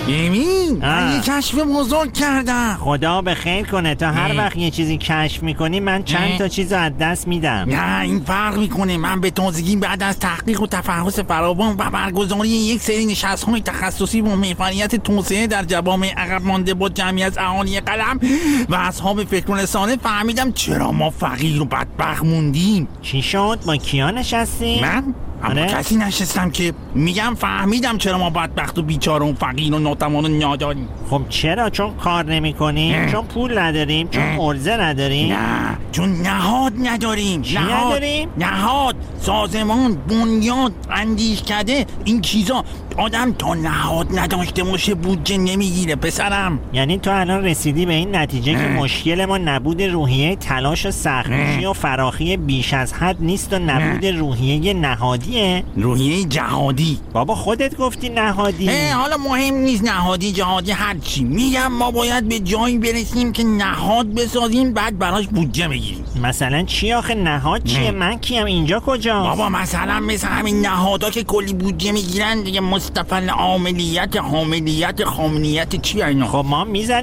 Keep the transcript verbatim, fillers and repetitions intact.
ببین من یه کشف بزرگ کردم. خدا به خیر کنه. تا هر وقت یه چیزی کشف میکنی من چند تا چیز رو از دست میدم. نه این فرق میکنه. من به تازگی بعد از تحقیق و تفحص فراوان و برگزاری یک سری نشست‌های تخصصی با محوریت توسعه در جوامع عقب مانده با جمعی از اهالی قلم و اصحاب فکر و رسانه فهمیدم چرا ما فقیر و بدبخت موندیم. چی شد؟ با کیا نشستی؟ من؟ اما کسی نشستم که میگم فهمیدم چرا ما بدبخت و بیچاره و فقیر و ناتوان و ناداریم. خب چرا؟ چون کار نمی کنیم؟ چون پول نداریم؟ چون ارزه نداریم؟ نه چون نهاد نداریم. چی نهاد نداریم؟ نهاد، سازمان، بنیاد، اندیشکده، این چیزا. آدم تا نهاد نداشته باشه بودجه نمیگیره پسرم. یعنی تو الان رسیدی به این نتیجه که مشکل ما نبود روحیه تلاش و سخت‌کوشی و فراخی بیش از حد نیست و نبود روحیه نهادیه؟ روحیه جهادی. بابا خودت گفتی نهادی. حالا مهم نیست نهادی جهادی هر چی. میگم ما باید به جایی برسیم که نهاد بسازیم بعد براش بودجه بگیریم. مثلا چی آخه نهاد چیه؟ من کیم؟ اینجا کجا؟ بابا مثلا مثل همین نهادا که کلی بودجه میگیرن دیگه، مستقل عاملیت، حاملیت، خامنیت، چی اینا؟ خب ما میزنیم